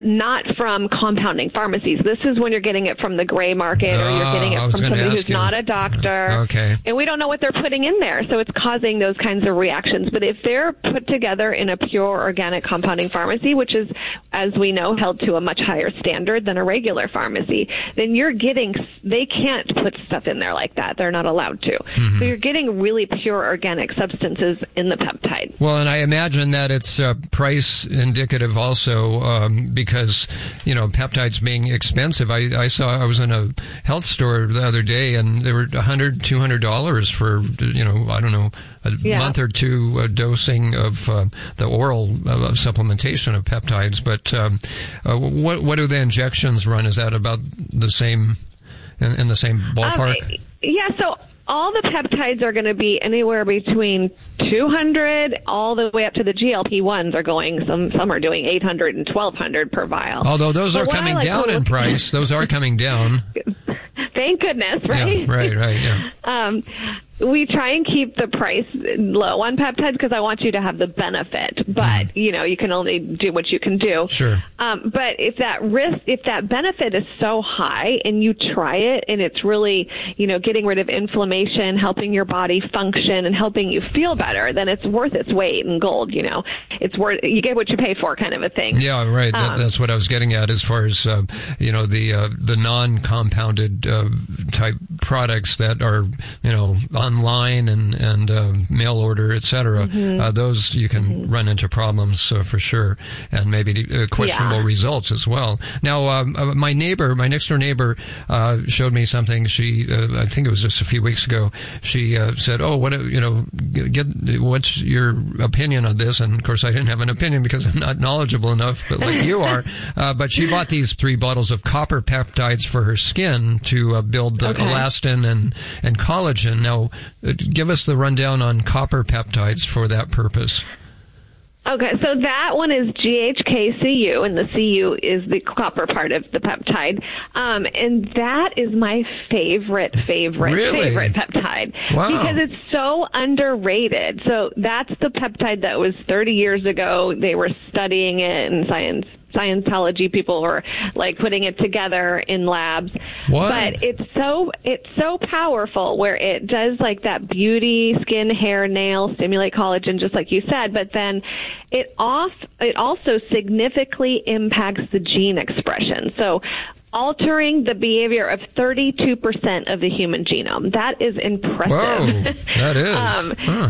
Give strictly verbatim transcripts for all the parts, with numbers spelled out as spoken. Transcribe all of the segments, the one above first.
not from compounding pharmacies. This is when you're getting it from the gray market, or you're getting it oh, from somebody who's you. not a doctor. Okay. And we don't know what they're putting in there, so it's causing those kinds of reactions. But if they're put together in a pure organic compounding pharmacy, which is, as we know, held to a much higher standard than a regular pharmacy, then you're getting, they can't put stuff in there like that. They're not allowed to. Mm-hmm. So you're getting really pure organic substances in the peptide. Well, and I imagine that it's uh, price indicative also, um, because Because, you know, peptides being expensive. I, I saw, I was in a health store the other day and they were one hundred dollars, two hundred dollars for, you know, I don't know, a yeah. month or two uh, dosing of uh, the oral uh, supplementation of peptides. But um, uh, what what do the injections run? Is that about the same, in, in the same ballpark? Um, yeah, so all the peptides are going to be anywhere between two hundred all the way up to the G L P ones are going, some some are doing eight hundred and twelve hundred per vial. Although those but are coming like down in price. Those are coming down. Thank goodness, right? Yeah, right, right, yeah. um, we try and keep the price low on peptides because I want you to have the benefit, but mm. you know, you can only do what you can do. Sure. Um, but if that risk, if that benefit is so high and you try it and it's really, you know, getting rid of inflammation, helping your body function and helping you feel better, then it's worth its weight in gold. You know, it's worth, you get what you pay for kind of a thing. Yeah, right. That, um, that's what I was getting at as far as, uh, you know, the, uh, the non-compounded, uh, type products that are, you know, online and, and, uh, mail order, et cetera. Mm-hmm. Uh, those you can mm-hmm. run into problems, uh, for sure. And maybe uh, questionable yeah. results as well. Now, um, uh, my neighbor, my next door neighbor, uh, showed me something. She, uh, I think it was just a few weeks ago. She, uh, said, oh, what, you know, get, what's your opinion on this? And of course I didn't have an opinion because I'm not knowledgeable enough, but like you are. Uh, but she bought these three bottles of copper peptides for her skin to uh, build uh, okay. elastin and, and collagen. Now, uh, give us the rundown on copper peptides for that purpose. Okay, so that one is G H K C U, and the C U is the copper part of the peptide. Um, and that is my favorite, favorite, really? favorite peptide. Wow. Because it's so underrated. So that's the peptide that was thirty years ago. They were studying it in science. Scientology people were like putting it together in labs. What? But it's so it's so powerful where it does like that beauty, skin, hair, nail, stimulate collagen, just like you said. But then it off it also significantly impacts the gene expression. So altering the behavior of thirty-two percent of the human genome. That is impressive. Whoa, that is. um, huh.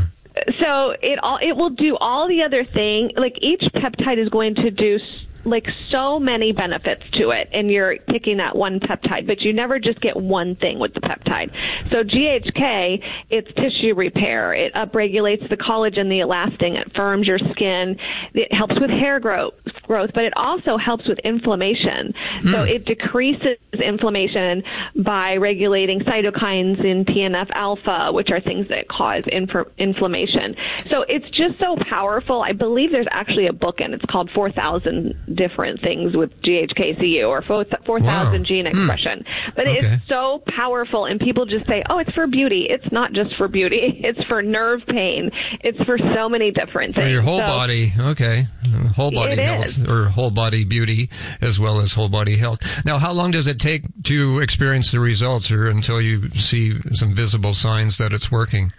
So it all it will do all the other thing. Like each peptide is going to do like so many benefits to it, and you're picking that one peptide, but you never just get one thing with the peptide. So G H K, it's tissue repair. It upregulates the collagen, the elastin. It firms your skin. It helps with hair growth, growth, but it also helps with inflammation. Mm. So it decreases inflammation by regulating cytokines in T N F alpha, which are things that cause inf- inflammation. So it's just so powerful. I believe there's actually a book, and it's called four thousand different things with G H K C U or four thousand wow. gene expression. Mm. But okay. it's so powerful, and people just say, oh, it's for beauty. It's not just for beauty. It's for nerve pain. It's for so many different things. For your whole so, body. Okay. Whole body health is. Or whole body beauty as well as whole body health. Now, how long does it take to experience the results, or until you see some visible signs that it's working?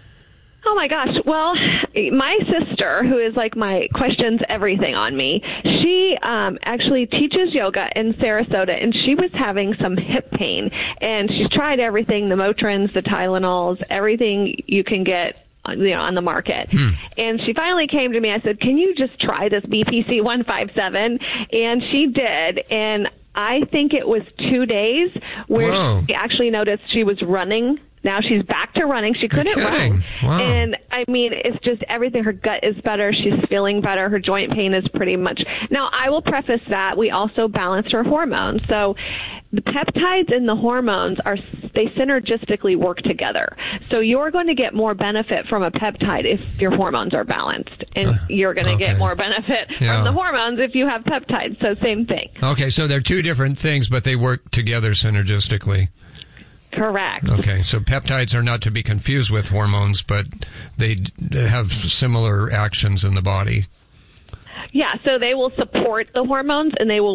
Oh my gosh. Well, my sister, who is like my questions everything on me, she um, actually teaches yoga in Sarasota, and she was having some hip pain, and she's tried everything, the Motrins, the Tylenols, everything you can get, you know, on the market. Hmm. And she finally came to me. I said, can you just try this B P C one fifty-seven? And she did. And I think it was two days where Whoa. she actually noticed she was running. Now she's back to running. She couldn't run. Wow. And I mean, it's just everything. Her gut is better. She's feeling better. Her joint pain is pretty much. Now, I will preface that we also balanced her hormones. So the peptides and the hormones are, they synergistically work together. So you're going to get more benefit from a peptide if your hormones are balanced. And uh, you're going to okay. get more benefit yeah. from the hormones if you have peptides. So same thing. Okay. So they're two different things, but they work together synergistically. Correct. Okay, so peptides are not to be confused with hormones, but they have similar actions in the body. Yeah, so they will support the hormones and they will